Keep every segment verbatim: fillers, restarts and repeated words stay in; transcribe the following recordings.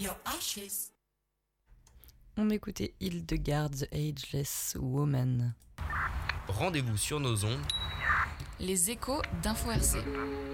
your ashes. On écoutait Hildegard the Ageless Woman. Rendez-vous sur nos ondes. Les échos d'Info R C.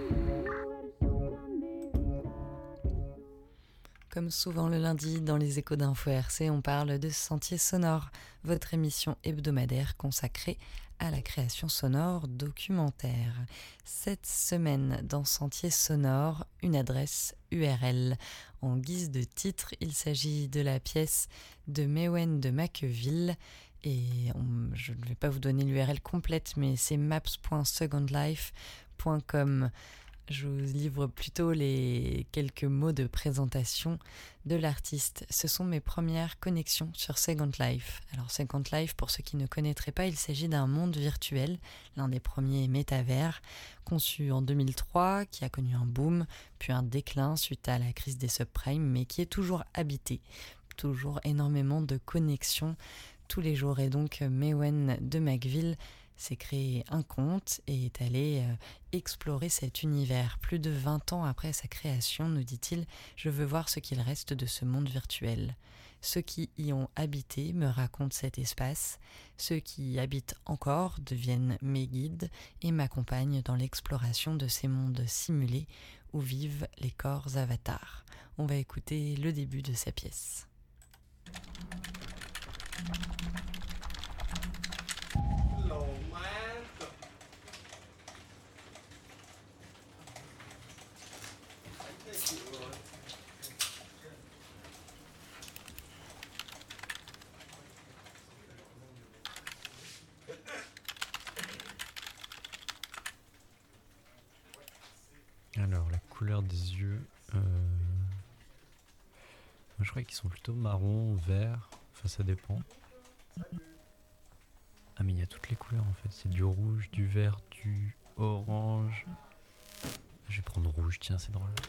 Comme souvent le lundi, dans les échos d'Info R C, on parle de Sentiers sonores, votre émission hebdomadaire consacrée à la création sonore documentaire. Cette semaine, dans Sentiers sonores, une adresse U R L. En guise de titre, il s'agit de la pièce de Mewen de Maqueville. Et on, je ne vais pas vous donner l'U R L complète, mais c'est maps point second life point com. Je vous livre plutôt les quelques mots de présentation de l'artiste. Ce sont mes premières connexions sur Second Life. Alors Second Life, pour ceux qui ne connaîtraient pas, il s'agit d'un monde virtuel, l'un des premiers métavers, conçu en deux mille trois, qui a connu un boom, puis un déclin suite à la crise des subprimes, mais qui est toujours habité. Toujours énormément de connexions tous les jours. Et donc Mewen de Maqueville s'est créé un compte et est allé euh, explorer cet univers. Plus de vingt ans après sa création, nous dit-il, je veux voir ce qu'il reste de ce monde virtuel. Ceux qui y ont habité me racontent cet espace. Ceux qui y habitent encore deviennent mes guides et m'accompagnent dans l'exploration de ces mondes simulés où vivent les corps avatars. On va écouter le début de sa pièce. Alors, la couleur des yeux, euh... moi, je crois qu'ils sont plutôt marron, vert, enfin ça dépend. Ah mais il y a toutes les couleurs en fait, c'est du rouge, du vert, du orange. Je vais prendre rouge, tiens c'est drôle.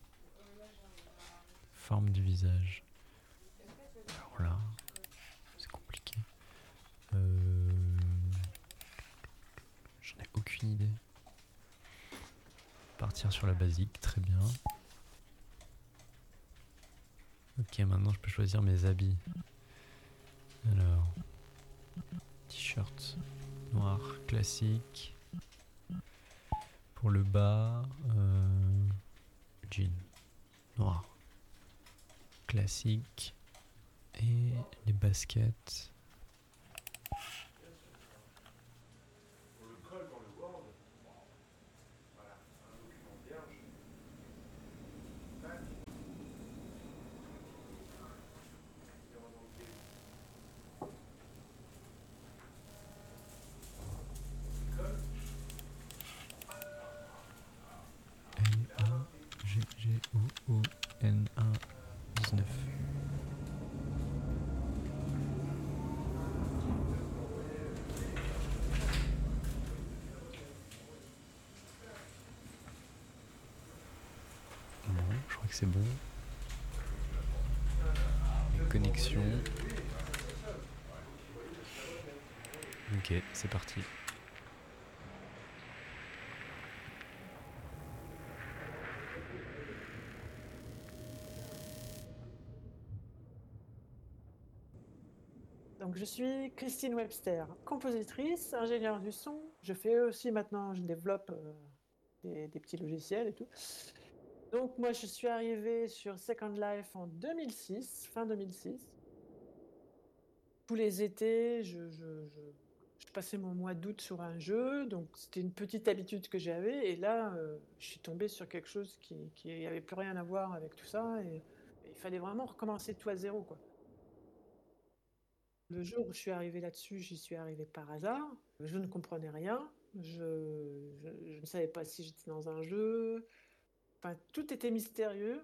Forme du visage. Alors là, c'est compliqué. Euh... J'en ai aucune idée. Partir sur la basique, très bien. Ok, maintenant je peux choisir mes habits. Alors, t-shirt noir classique. Pour le bas, euh, jean noir classique. Et les baskets. G G O O N un dix-neuf. Bon, je crois que c'est bon. Les connexions. Ok, c'est parti. Donc, je suis Christine Webster, compositrice, ingénieure du son. Je fais aussi maintenant, je développe euh, des, des petits logiciels et tout. Donc, moi, je suis arrivée sur Second Life en deux mille six, fin deux mille six. Tous les étés, je, je, je, je passais mon mois d'août sur un jeu. Donc, c'était une petite habitude que j'avais. Et là, euh, je suis tombée sur quelque chose qui qui avait plus rien à voir avec tout ça. Et, et il fallait vraiment recommencer tout à zéro, quoi. Le jour où je suis arrivée là-dessus, j'y suis arrivée par hasard. Je ne comprenais rien. Je, je, je ne savais pas si j'étais dans un jeu. Enfin, tout était mystérieux.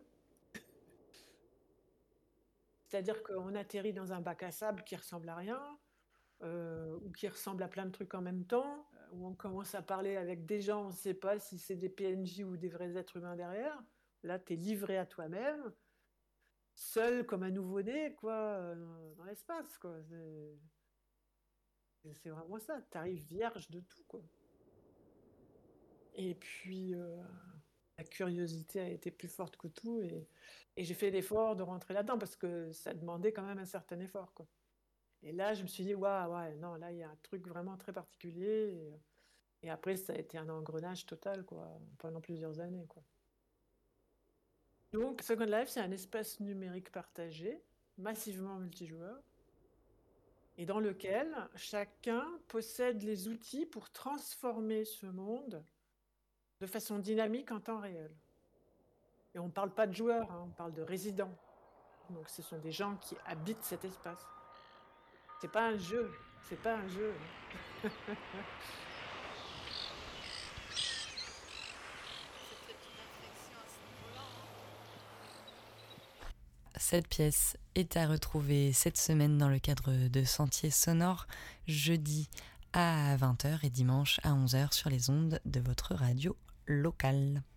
C'est-à-dire qu'on atterrit dans un bac à sable qui ressemble à rien, euh, ou qui ressemble à plein de trucs en même temps, euh, où on commence à parler avec des gens, on ne sait pas si c'est des P N J ou des vrais êtres humains derrière. Là, tu es livré à toi-même, seul comme un nouveau-né, quoi, euh, dans l'espace, quoi. C'est... C'est vraiment ça, tu arrives vierge de tout, quoi. Et puis, euh, ma curiosité a été plus forte que tout et, et j'ai fait l'effort de rentrer là-dedans parce que ça demandait quand même un certain effort, quoi. Et là, je me suis dit, waouh, ouais, non, là, il y a un truc vraiment très particulier. Et, et après, ça a été un engrenage total, quoi, pendant plusieurs années, quoi. Donc, Second Life, c'est un espace numérique partagé, massivement multijoueur, et dans lequel chacun possède les outils pour transformer ce monde de façon dynamique en temps réel. Et on ne parle pas de joueurs, hein, on parle de résidents. Donc, ce sont des gens qui habitent cet espace. C'est pas un jeu, c'est pas un jeu. Cette pièce est à retrouver cette semaine dans le cadre de Sentiers sonores, jeudi à vingt heures et dimanche à onze heures sur les ondes de votre radio locale.